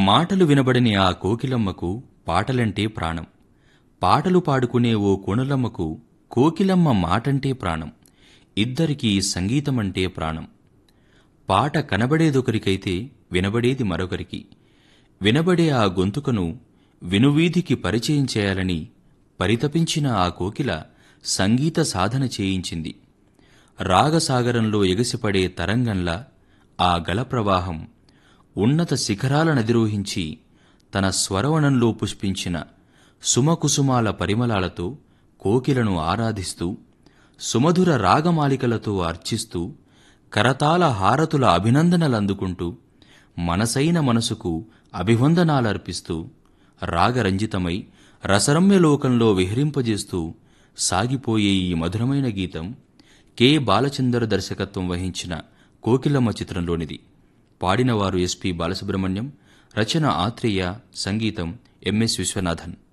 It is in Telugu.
మాటలు వినబడని ఆ కోకిలమ్మకు పాటలంటే ప్రాణం. పాటలు పాడుకునే ఓ కోనలమ్మకు కోకిలమ్మ మాటంటే ప్రాణం. ఇద్దరికీ సంగీతమంటే ప్రాణం. పాట కనబడేదొకరికైతే వినబడేది మరొకరికి. వినబడే ఆ గొంతుకను వినువీధికి పరిచయం చేయాలని పరితపించిన ఆ కోకిల సంగీత సాధన చేయించింది. రాగసాగరంలో ఎగసిపడే తరంగంలా ఆ గలప్రవాహం ఉన్నత శిఖరాలనధిరోహించి తన స్వరవణంలో పుష్పించిన సుమకుసుమాల పరిమళాలతో కోకిలను ఆరాధిస్తూ, సుమధుర రాగమాలికలతో అర్చిస్తూ, కరతాళ హారతుల అభినందనలందుకుంటూ, మనసైన మనసుకు అభివందనాలర్పిస్తూ, రాగరంజితమై రసరమ్యలోకంలో విహరింపజేస్తూ సాగిపోయే ఈ మధురమైన గీతం కె. బాలచందర్ దర్శకత్వం వహించిన కోకిలమ్మ చిత్రంలోనిది. పాడినవారు ఎస్పి బాలసుబ్రహ్మణ్యం, రచన ఆత్రేయ, సంగీతం ఎంఎస్ విశ్వనాథన్.